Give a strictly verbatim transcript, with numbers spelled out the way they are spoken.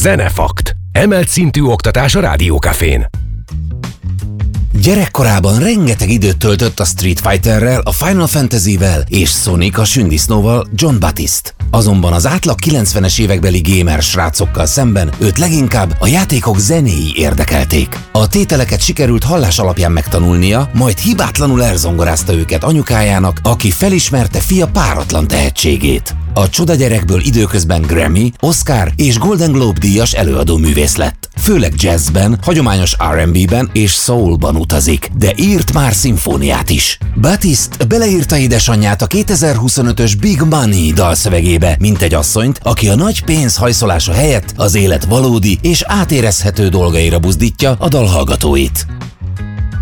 Zenefakt. Emelt szintű oktatás a Rádiókafén. Gyerekkorában rengeteg időt töltött a Street Fighterrel, a Final Fantasyvel és Sonic a sündisznóval, John Batiste. Azonban az átlag kilencvenes évekbeli gamer srácokkal szemben őt leginkább a játékok zenéi érdekelték. A tételeket sikerült hallás alapján megtanulnia, majd hibátlanul elzongorázta őket anyukájának, aki felismerte fia páratlan tehetségét. A csoda gyerekből időközben Grammy, Oscar és Golden Globe díjas előadó művész lett. Főleg jazzben, hagyományos er and bé-ben és soulban utazik, de írt már szimfóniát is. Batiste beleírta édesanyját a kétezer-huszonötös Big Money dalszövegébe, mint egy asszonyt, aki a nagy pénz hajszolása helyett az élet valódi és átérezhető dolgaira buzdítja a dal hallgatóit.